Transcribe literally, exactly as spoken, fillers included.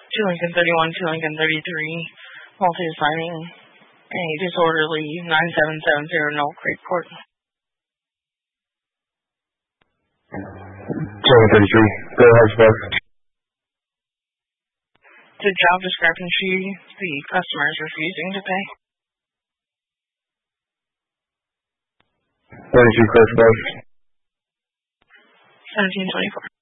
two Lincoln thirty-one, two Lincoln thirty-three, multi-assigning a disorderly nine seven seven zero Knoll Creek Court. two thirty-three, go ahead, sir. To job discrepancy, the customer is refusing to pay. thirty-three, clear for both. seventeen twenty-four.